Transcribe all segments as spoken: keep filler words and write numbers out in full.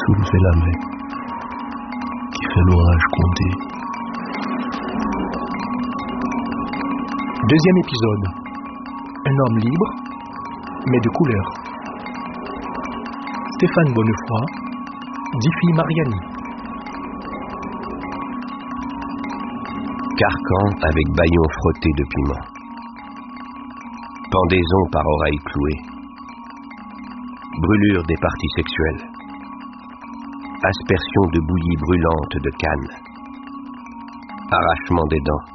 soulever la main qui fait l'orage gronder. Deuxième épisode. Un homme libre, mais de couleur. Stéphane Bonnefoy, Diffie Mariani. Carcan avec bâillon frotté de piment. Pendaison par oreille clouée. Brûlure des parties sexuelles. Aspersion de bouillie brûlante de canne. Arrachement des dents.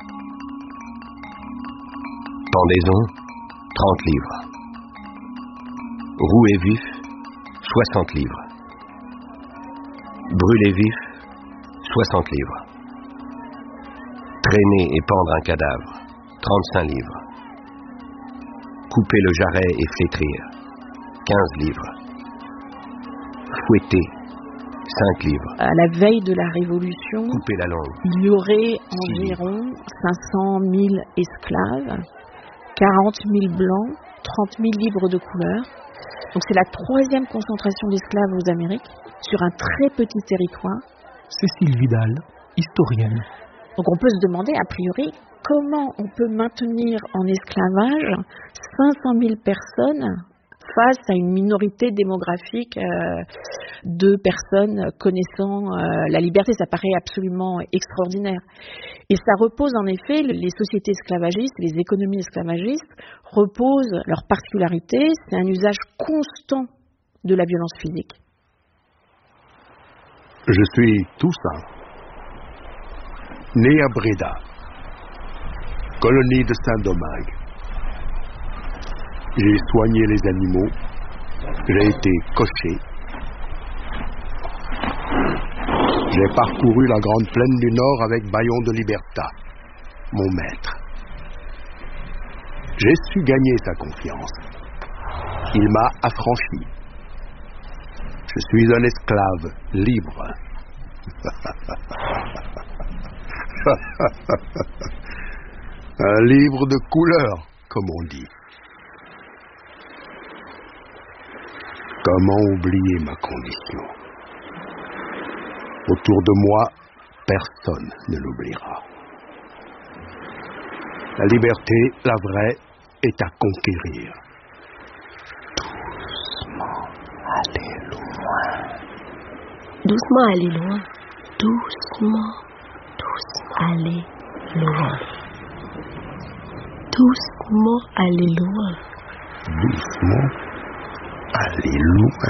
Pendaison, trente livres. Roué vif, soixante livres. Brûlé vif, soixante livres. Traîner et pendre un cadavre, trente-cinq livres. Couper le jarret et flétrir, quinze livres. Fouetter, cinq livres. À la veille de la Révolution, couper la langue, il y aurait environ cinq cent mille esclaves, quarante mille blancs, trente mille libres de couleur. Donc c'est la troisième concentration d'esclaves aux Amériques, sur un très petit territoire. Cécile Vidal, historienne. Donc on peut se demander, a priori, comment on peut maintenir en esclavage cinq cent mille personnes face à une minorité démographique euh, de personnes connaissant euh, la liberté. Ça paraît absolument extraordinaire. Et ça repose en effet, les sociétés esclavagistes, les économies esclavagistes reposent leur particularité, c'est un usage constant de la violence physique. Je suis Toussaint, né à Breda, colonie de Saint-Domingue. J'ai soigné les animaux, j'ai été cocher. J'ai parcouru la grande plaine du Nord avec Bayon de Liberta, mon maître. J'ai su gagner sa confiance. Il m'a affranchi. Je suis un esclave libre. Un livre de couleur, comme on dit. Comment oublier ma condition? Autour de moi, personne ne l'oubliera. La liberté, la vraie, est à conquérir. Doucement, allez loin. Doucement, allez loin. Doucement, doucement, allez loin. Doucement, allez loin. Doucement, allez loin.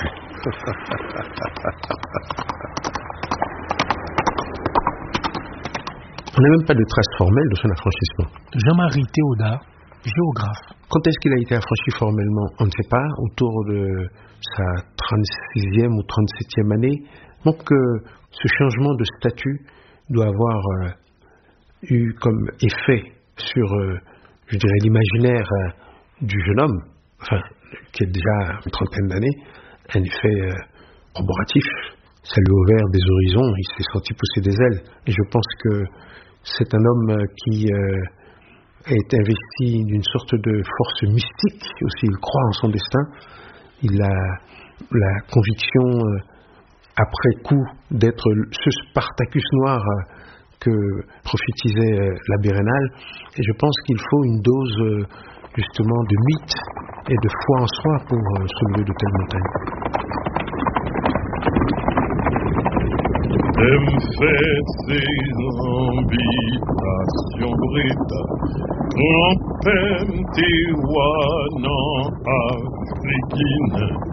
On n'a même pas de trace formelle de son affranchissement. Jean-Marie Théodat, géographe. Quand est-ce qu'il a été affranchi formellement? On ne sait pas, autour de sa trente-sixième ou trente-septième année. Donc euh, ce changement de statut doit avoir euh, eu comme effet sur, euh, je dirais, l'imaginaire euh, du jeune homme, enfin, qui a déjà une trentaine d'années, un effet euh, corroboratif. Ça lui a ouvert des horizons, il s'est senti pousser des ailes. Et je pense que c'est un homme qui euh, est investi d'une sorte de force mystique aussi. Il croit en son destin. Il a la conviction, euh, après coup, d'être ce Spartacus noir euh, que prophétisait euh, la Bérénale. Et je pense qu'il faut une dose euh, justement de mythe et de foi en soi pour euh, soulever de telles montagnes. Aime fait ses habitations Breda, Grand-Pem Tijuana africaine.